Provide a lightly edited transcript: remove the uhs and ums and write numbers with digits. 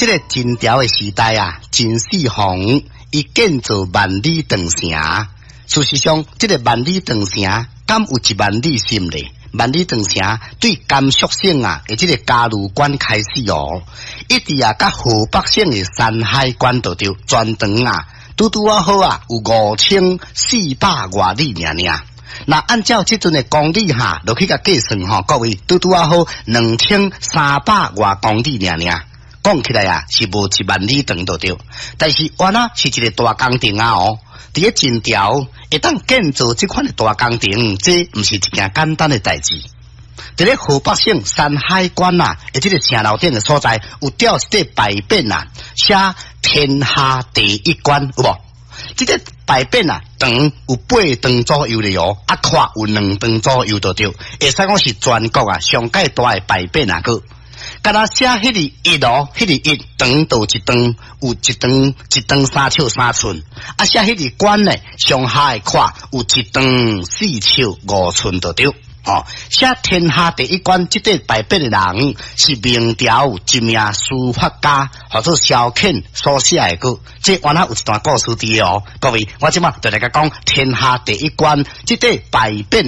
这个秦朝的时代啊，秦始皇伊建造万里长城。事实上，这个万里长城敢有一万里深咧？万里长城对甘肃省啊，的这个嘉峪关开始哦，一直啊，甲河北省的山海关都着全长啊，拄啊好啊，有5400外里尔。那按照这阵的公里哈，就去甲计算哈，各位拄啊好2300外公里尔。讲起来啊，是无1万里长都着，但是原来是一个大工程啊哦。伫咧秦朝会当建造这款的大工程，这毋是一件简单的代志。伫咧河北省山海关啊，这个城楼顶的所在，有吊一块牌匾啊，写天下第一关，有无？这个牌匾啊，长有8丈左右的哦，啊宽有2丈左右就对，会使讲是全国啊上界大的牌匾啊个。敢若写迄个一哦，迄个一长到1丈，有1丈3尺3寸，啊写迄个关呢，上下的宽有1丈4尺5寸就对。哦，写天下第一关这块牌匾的人是明朝一名书法家，或者萧遣所写的句。这原来有一段故事伫哦，各位，我即马对大家讲天下第一关这块牌匾。